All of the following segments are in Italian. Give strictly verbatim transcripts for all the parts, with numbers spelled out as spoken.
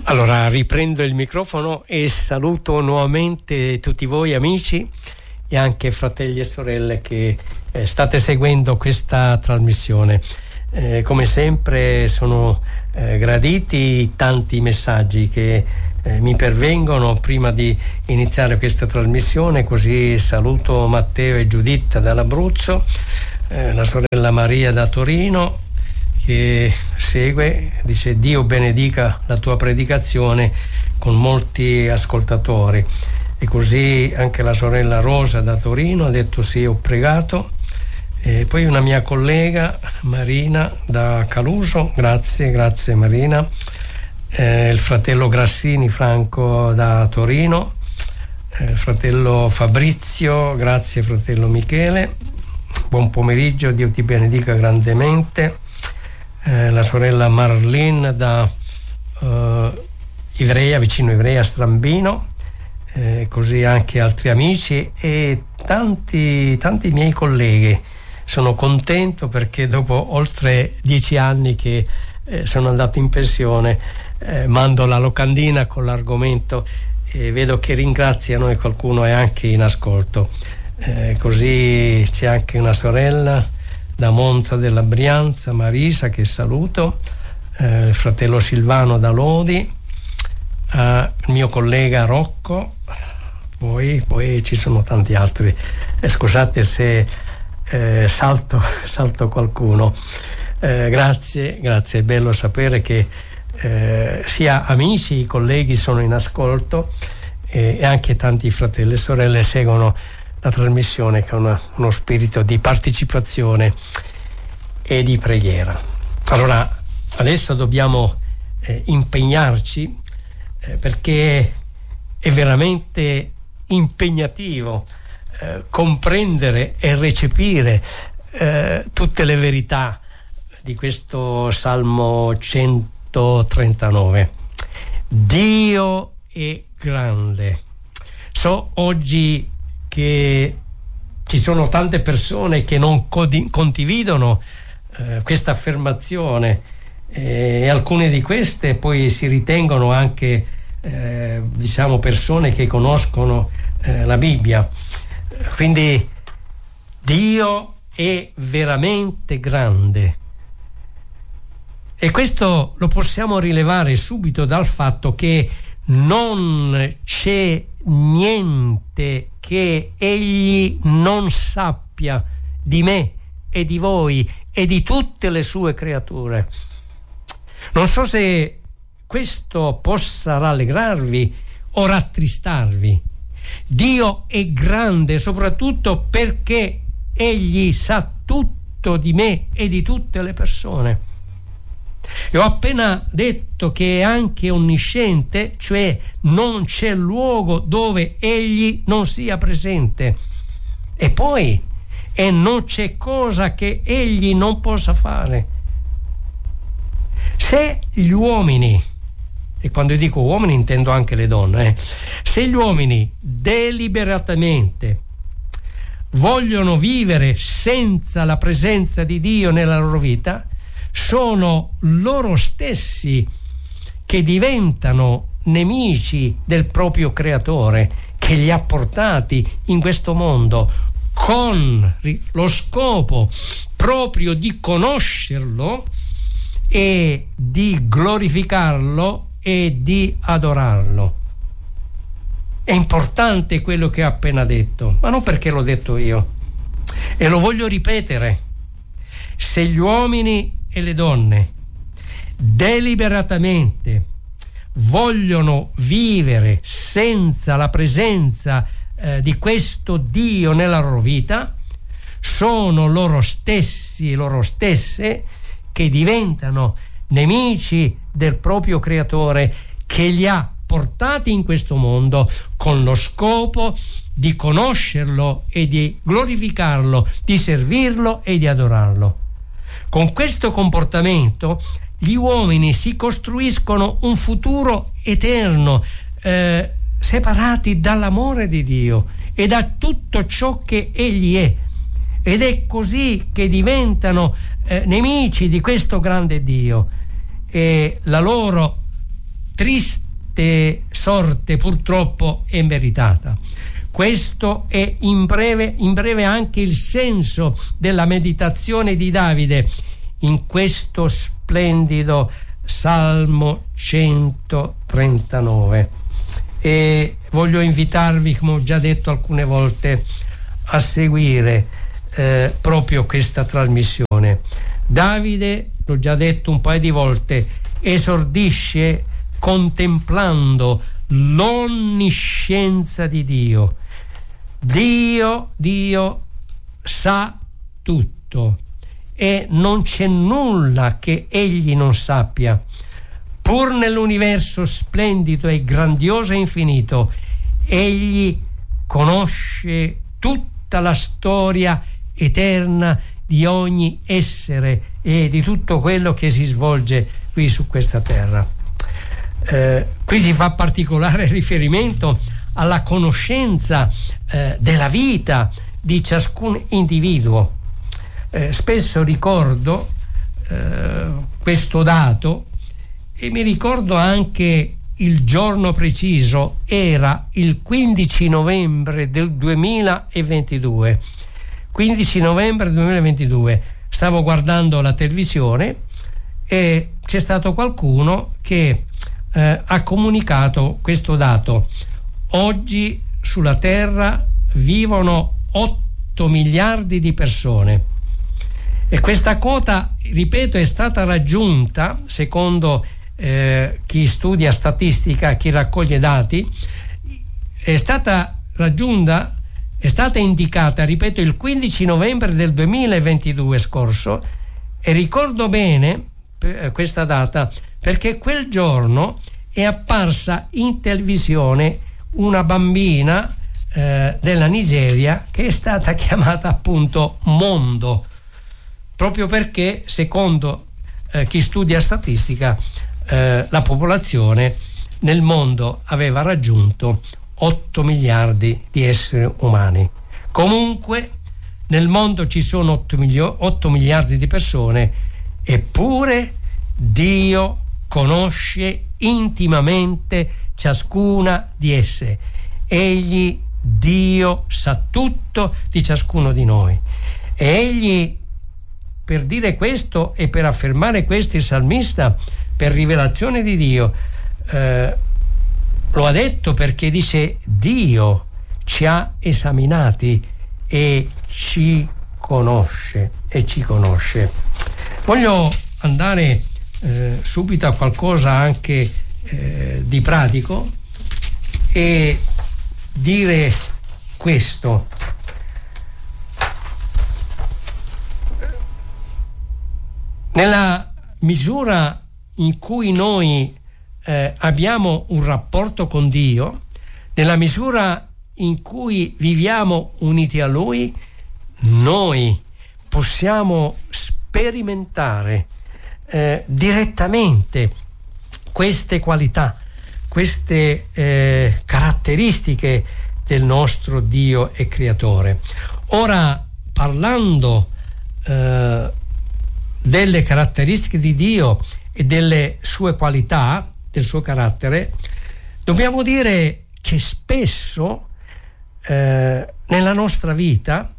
Allora riprendo il microfono e saluto nuovamente tutti voi amici e anche fratelli e sorelle che eh, state seguendo questa trasmissione. Eh, come sempre sono eh, graditi tanti messaggi che eh, mi pervengono prima di iniziare questa trasmissione, così saluto Matteo e Giuditta dall'Abruzzo, eh, la sorella Maria da Torino che segue, dice: Dio benedica la tua predicazione, con molti ascoltatori. E così anche la sorella Rosa da Torino ha detto sì, ho pregato. E poi una mia collega Marina da Caluso, grazie, grazie Marina. Eh, il fratello Grassini Franco da Torino, eh, il fratello Fabrizio, grazie fratello Michele, buon pomeriggio, Dio ti benedica grandemente. Eh, la sorella Marlene da eh, Ivrea, vicino Ivrea, Strambino, eh, così anche altri amici e tanti, tanti miei colleghi. Sono contento perché dopo oltre dieci anni che eh, sono andato in pensione, eh, mando la locandina con l'argomento e vedo che ringraziano e qualcuno è anche in ascolto. Eh, così c'è anche una sorella da Monza della Brianza, Marisa, che saluto, eh, il fratello Silvano da Lodi, eh, il mio collega Rocco, poi, poi ci sono tanti altri. Eh, scusate se eh, salto, salto qualcuno. Eh, grazie, grazie, è bello sapere che eh, sia amici, colleghi sono in ascolto eh, e anche tanti fratelli e sorelle seguono la trasmissione con una, uno spirito di partecipazione e di preghiera. Allora adesso dobbiamo eh, impegnarci eh, perché è veramente impegnativo eh, comprendere e recepire eh, tutte le verità di questo Salmo centotrentanove. Dio è grande. So oggi che ci sono tante persone che non condividono eh, questa affermazione eh, e alcune di queste poi si ritengono anche eh, diciamo persone che conoscono eh, la Bibbia. Quindi Dio è veramente grande e questo lo possiamo rilevare subito dal fatto che non c'è niente che egli non sappia di me e di voi e di tutte le sue creature. Non so se questo possa rallegrarvi o rattristarvi. Dio è grande soprattutto perché egli sa tutto di me e di tutte le persone. E ho appena detto che è anche onnisciente, cioè non c'è luogo dove egli non sia presente. E poi, e non c'è cosa che egli non possa fare. Se gli uomini, e quando dico uomini intendo anche le donne, eh, se gli uomini deliberatamente vogliono vivere senza la presenza di Dio nella loro vita, sono loro stessi che diventano nemici del proprio creatore che li ha portati in questo mondo con lo scopo proprio di conoscerlo e di glorificarlo e di adorarlo. È importante quello che ho appena detto, ma non perché l'ho detto io, e lo voglio ripetere. Se gli uomini e le donne deliberatamente vogliono vivere senza la presenza eh, di questo Dio nella loro vita, sono loro stessi, loro stesse che diventano nemici del proprio creatore che li ha portati in questo mondo con lo scopo di conoscerlo e di glorificarlo, di servirlo e di adorarlo. Con questo comportamento gli uomini si costruiscono un futuro eterno, eh, separati dall'amore di Dio e da tutto ciò che egli è, ed è così che diventano eh, nemici di questo grande Dio, e la loro triste triste sorte purtroppo è meritata. Questo è in breve, in breve anche il senso della meditazione di Davide in questo splendido Salmo centotrentanove. E voglio invitarvi, come ho già detto alcune volte, a seguire eh, proprio questa trasmissione. Davide, l'ho già detto un paio di volte, esordisce contemplando l'onniscienza di Dio. Dio, Dio sa tutto e non c'è nulla che egli non sappia. Pur nell'universo splendido e grandioso e infinito, egli conosce tutta la storia eterna di ogni essere e di tutto quello che si svolge qui su questa terra. Eh, qui si fa particolare riferimento alla conoscenza eh, della vita di ciascun individuo. Eh, spesso ricordo eh, questo dato e mi ricordo anche il giorno preciso, era il quindici novembre del duemilaventidue. quindici novembre duemilaventidue, stavo guardando la televisione e c'è stato qualcuno che eh, ha comunicato questo dato. Oggi sulla Terra vivono otto miliardi di persone e questa quota, ripeto, è stata raggiunta, secondo eh, chi studia statistica, chi raccoglie dati, è stata raggiunta, è stata indicata, ripeto, il quindici novembre del duemilaventidue scorso, e ricordo bene questa data perché quel giorno è apparsa in televisione una bambina eh, della Nigeria che è stata chiamata appunto Mondo, proprio perché secondo eh, chi studia statistica eh, la popolazione nel mondo aveva raggiunto otto miliardi di esseri umani. Comunque nel mondo ci sono otto, milio- otto miliardi di persone, eppure Dio conosce intimamente ciascuna di esse. Egli, Dio, sa tutto di ciascuno di noi. E egli, per dire questo e per affermare questo, il salmista, per rivelazione di Dio, eh, lo ha detto perché dice: Dio ci ha esaminati e ci conosce e ci conosce. Voglio andare eh, subito a qualcosa anche eh, di pratico e dire questo. Nella misura in cui noi eh, abbiamo un rapporto con Dio, nella misura in cui viviamo uniti a Lui, noi possiamo sperimentare eh, direttamente queste qualità, queste eh, caratteristiche del nostro Dio e Creatore. Ora, parlando eh, delle caratteristiche di Dio e delle sue qualità, del suo carattere, dobbiamo dire che spesso eh, nella nostra vita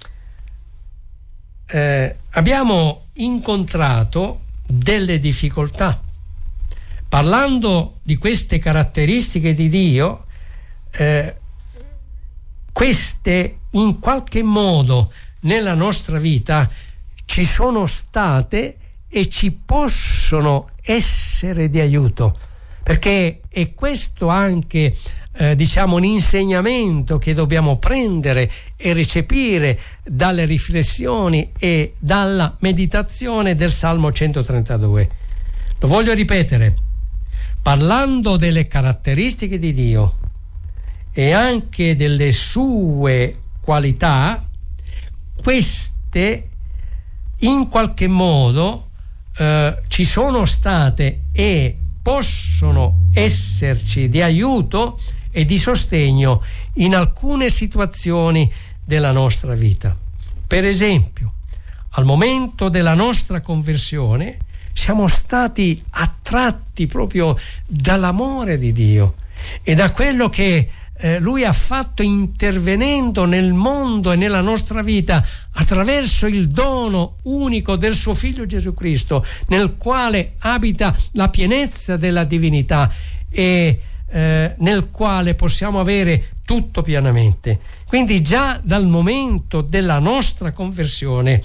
eh, abbiamo incontrato delle difficoltà. Parlando di queste caratteristiche di Dio, eh, queste in qualche modo nella nostra vita ci sono state e ci possono essere di aiuto, perché è questo anche eh, diciamo un insegnamento che dobbiamo prendere e recepire dalle riflessioni e dalla meditazione del Salmo centotrentadue. Lo voglio ripetere: parlando delle caratteristiche di Dio e anche delle sue qualità, queste in qualche modo eh, ci sono state e possono esserci di aiuto e di sostegno in alcune situazioni della nostra vita. Per esempio, al momento della nostra conversione siamo stati attratti proprio dall'amore di Dio e da quello che eh, Lui ha fatto intervenendo nel mondo e nella nostra vita attraverso il dono unico del suo Figlio Gesù Cristo, nel quale abita la pienezza della divinità e eh, nel quale possiamo avere tutto pienamente. Quindi già dal momento della nostra conversione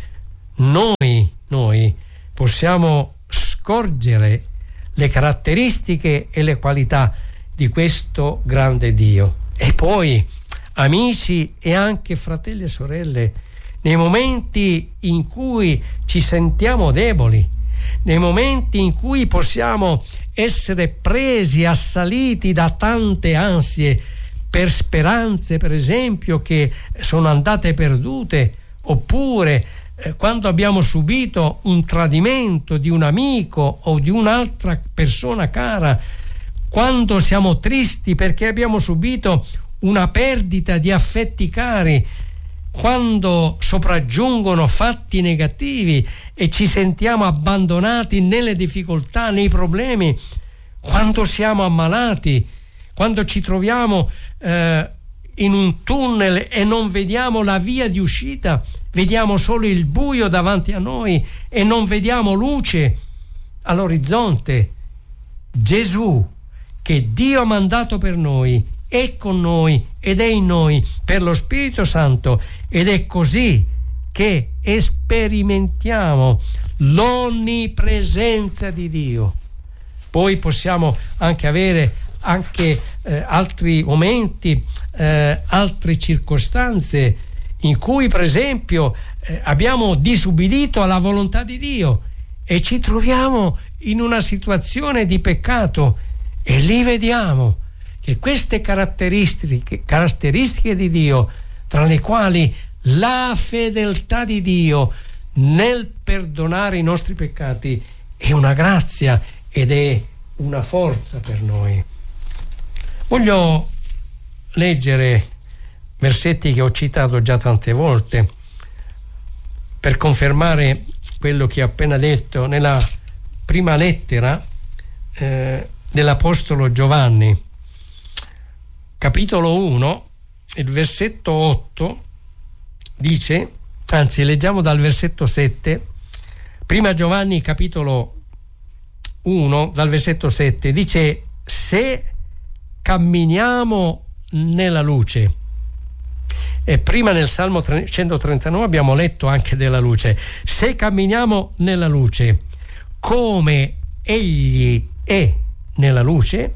noi, noi possiamo scorgere le caratteristiche e le qualità di questo grande Dio. E poi, amici e anche fratelli e sorelle, nei momenti in cui ci sentiamo deboli, nei momenti in cui possiamo essere presi, assaliti da tante ansie per speranze, per esempio, che sono andate perdute, oppure eh, quando abbiamo subito un tradimento di un amico o di un'altra persona cara, quando siamo tristi perché abbiamo subito una perdita di affetti cari, quando sopraggiungono fatti negativi e ci sentiamo abbandonati nelle difficoltà, nei problemi, quando siamo ammalati, quando ci troviamo eh, in un tunnel e non vediamo la via di uscita, vediamo solo il buio davanti a noi e non vediamo luce all'orizzonte. Gesù, che Dio ha mandato per noi, è con noi ed è in noi per lo Spirito Santo, ed è così che sperimentiamo l'onnipresenza di Dio. Poi possiamo anche avere anche eh, altri momenti, eh, altre circostanze in cui, per esempio, eh, abbiamo disubbidito alla volontà di Dio e ci troviamo in una situazione di peccato, e lì vediamo che queste caratteristiche, caratteristiche di Dio, tra le quali la fedeltà di Dio nel perdonare i nostri peccati, è una grazia ed è una forza per noi. Voglio leggere versetti che ho citato già tante volte per confermare quello che ho appena detto nella prima lettera eh, dell'Apostolo Giovanni, capitolo uno, il versetto otto dice, anzi leggiamo dal versetto sette, prima Giovanni capitolo uno dal versetto sette, dice: se camminiamo nella luce. E prima nel Salmo centotrentanove abbiamo letto anche della luce. Se camminiamo nella luce come Egli è nella luce,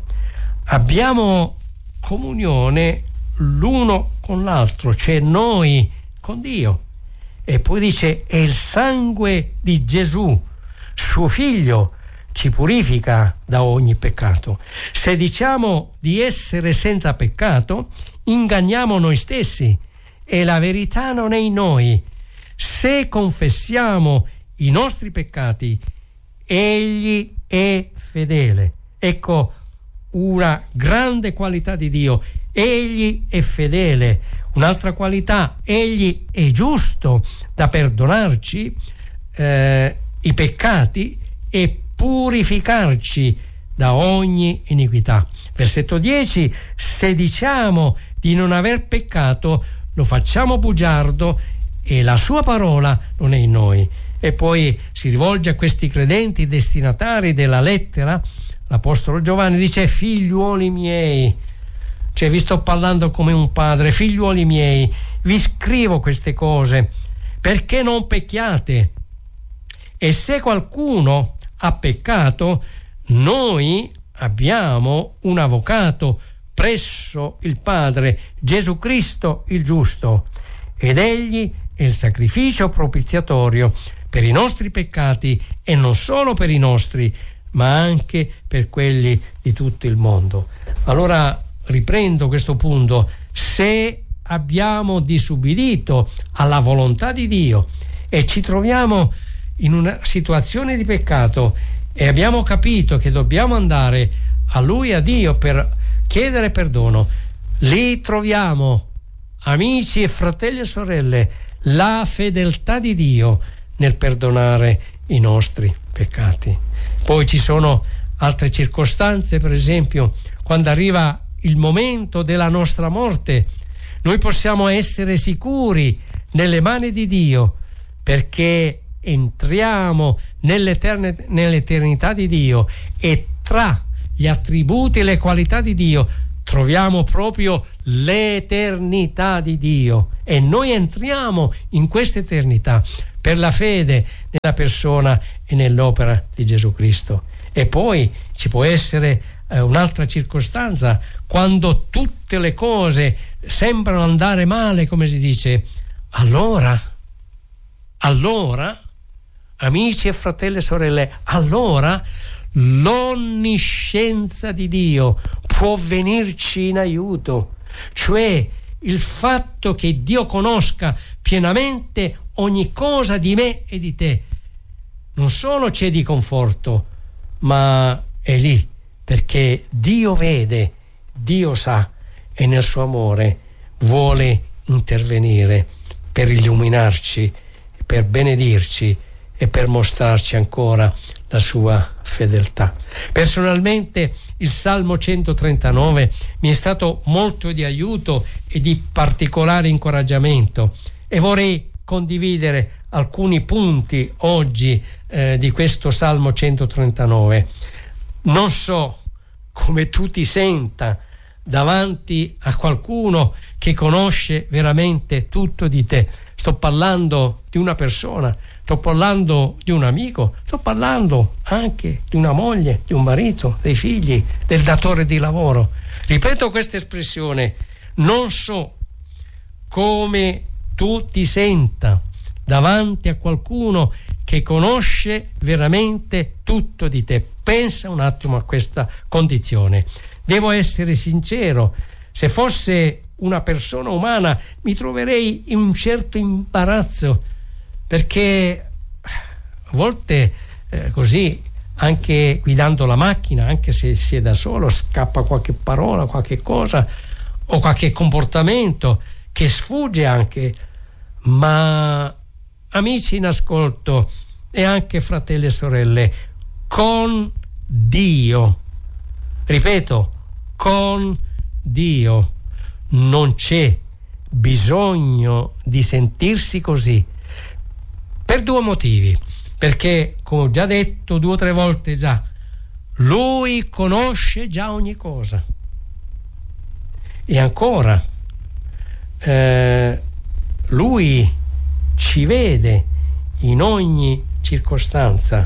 abbiamo comunione l'uno con l'altro, cioè noi con Dio. E poi dice: e il sangue di Gesù, suo Figlio, ci purifica da ogni peccato. Se diciamo di essere senza peccato, inganniamo noi stessi e la verità non è in noi. Se confessiamo i nostri peccati, Egli è fedele. Ecco una grande qualità di Dio: Egli è fedele. Un'altra qualità: Egli è giusto da perdonarci eh, i peccati e purificarci da ogni iniquità. Versetto dieci: se diciamo di non aver peccato, lo facciamo bugiardo e la sua parola non è in noi. E poi si rivolge a questi credenti destinatari della lettera. L'Apostolo Giovanni dice: figliuoli miei, cioè vi sto parlando come un padre, figliuoli miei, vi scrivo queste cose perché non pecchiate. E se qualcuno ha peccato, noi abbiamo un avvocato presso il Padre, Gesù Cristo il giusto, ed egli è il sacrificio propiziatorio per i nostri peccati, e non solo per i nostri, ma anche per quelli di tutto il mondo. Allora riprendo questo punto: se abbiamo disubbidito alla volontà di Dio e ci troviamo in una situazione di peccato e abbiamo capito che dobbiamo andare a Lui, a Dio, per chiedere perdono, lì troviamo, amici e fratelli e sorelle, la fedeltà di Dio nel perdonare i nostri peccati. Poi ci sono altre circostanze, per esempio quando arriva il momento della nostra morte, noi possiamo essere sicuri nelle mani di Dio, perché entriamo nell'eternità di Dio, e tra gli attributi e le qualità di Dio troviamo proprio l'eternità di Dio, e noi entriamo in questa eternità per la fede nella persona e nell'opera di Gesù Cristo. E poi ci può essere eh, un'altra circostanza, quando tutte le cose sembrano andare male, come si dice, allora allora amici e fratelli e sorelle, allora l'onniscienza di Dio può venirci in aiuto, cioè il fatto che Dio conosca pienamente ogni cosa di me e di te non solo c'è di conforto, ma è lì perché Dio vede, Dio sa, e nel suo amore vuole intervenire per illuminarci, per benedirci e per mostrarci ancora la sua fedeltà. Personalmente il Salmo centotrentanove mi è stato molto di aiuto e di particolare incoraggiamento, e vorrei condividere alcuni punti oggi eh, di questo Salmo centotrentanove. Non so come tu ti senta davanti a qualcuno che conosce veramente tutto di te. Sto parlando di una persona, sto parlando di un amico, sto parlando anche di una moglie, di un marito, dei figli, del datore di lavoro. Ripeto questa espressione: non so come tu ti senta davanti a qualcuno che conosce veramente tutto di te. Pensa un attimo a questa condizione. Devo essere sincero, se fosse una persona umana mi troverei in un certo imbarazzo, perché a volte eh, così, anche guidando la macchina, anche se si è da solo, scappa qualche parola, qualche cosa o qualche comportamento che sfugge anche. Ma amici in ascolto e anche fratelli e sorelle, con Dio, ripeto, con Dio non c'è bisogno di sentirsi così, per due motivi. Perché, come ho già detto due o tre volte già, Lui conosce già ogni cosa. E ancora, eh, Lui ci vede in ogni circostanza,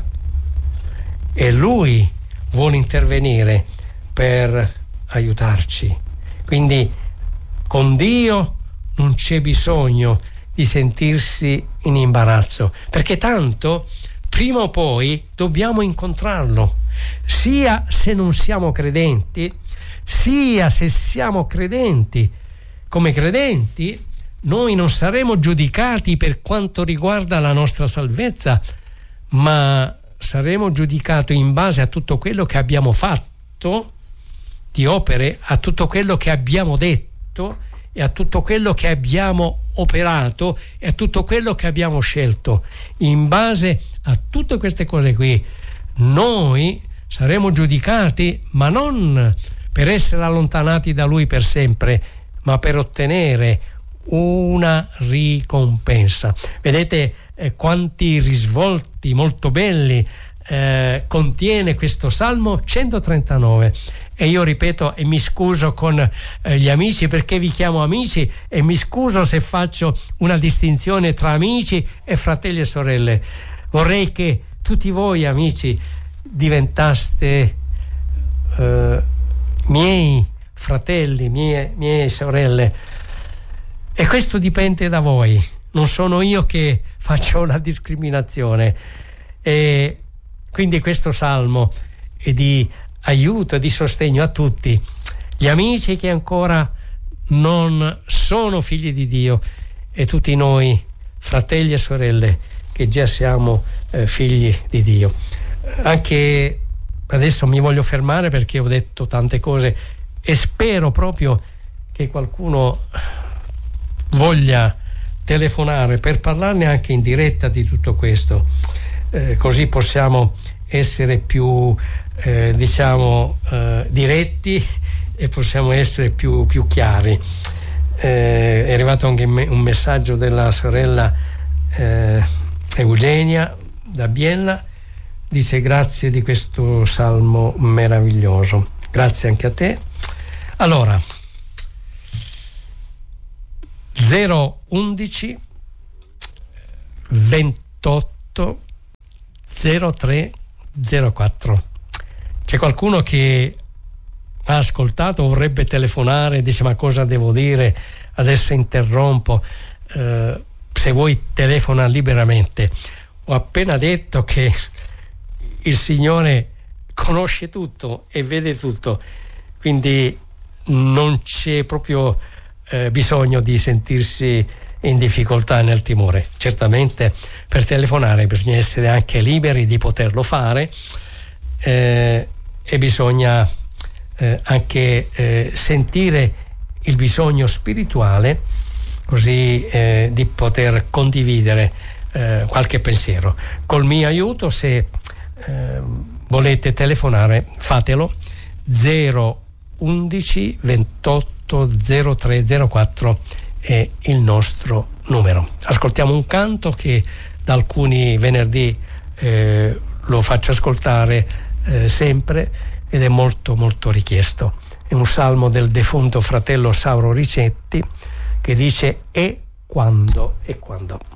e Lui vuole intervenire per aiutarci. Quindi con Dio non c'è bisogno di sentirsi in imbarazzo, perché tanto prima o poi dobbiamo incontrarlo, sia se non siamo credenti, sia se siamo credenti. Come credenti noi non saremo giudicati per quanto riguarda la nostra salvezza, ma saremo giudicati in base a tutto quello che abbiamo fatto di opere, a tutto quello che abbiamo detto e a tutto quello che abbiamo operato e a tutto quello che abbiamo scelto. In base a tutte queste cose qui noi saremo giudicati, ma non per essere allontanati da Lui per sempre, ma per ottenere una ricompensa. Vedete eh, quanti risvolti molto belli eh, contiene questo Salmo centotrentanove. E io ripeto, e mi scuso con eh, gli amici, perché vi chiamo amici, e mi scuso se faccio una distinzione tra amici e fratelli e sorelle. Vorrei che tutti voi amici diventaste eh, miei fratelli, mie, mie sorelle, e questo dipende da voi. Non sono io che faccio la discriminazione, e quindi questo salmo è di aiuto, di sostegno a tutti gli amici che ancora non sono figli di Dio, e tutti noi fratelli e sorelle che già siamo eh, figli di Dio. Anche adesso mi voglio fermare perché ho detto tante cose, e spero proprio che qualcuno voglia telefonare per parlarne anche in diretta di tutto questo. eh, così possiamo essere più eh, diciamo eh, diretti e possiamo essere più, più chiari. Eh, è arrivato anche un messaggio della sorella eh, Eugenia da Biella, dice: grazie di questo salmo meraviglioso. Grazie anche a te. Allora, zero undici ventotto zero tre zero quattro. C'è qualcuno che ha ascoltato, vorrebbe telefonare, dice: ma cosa devo dire? Adesso interrompo. Eh, se vuoi telefona liberamente. Ho appena detto che il Signore conosce tutto e vede tutto, quindi non c'è proprio eh, bisogno di sentirsi in difficoltà, nel timore. Certamente per telefonare bisogna essere anche liberi di poterlo fare, eh, e bisogna eh, anche eh, sentire il bisogno spirituale, così eh, di poter condividere eh, qualche pensiero. Col mio aiuto, se eh, volete telefonare, fatelo. Zero undici ventotto zero tre zero quattro è il nostro numero. Ascoltiamo un canto che da alcuni venerdì eh, lo faccio ascoltare eh, sempre, ed è molto molto richiesto. È un salmo del defunto fratello Sauro Ricetti che dice: e quando, e quando.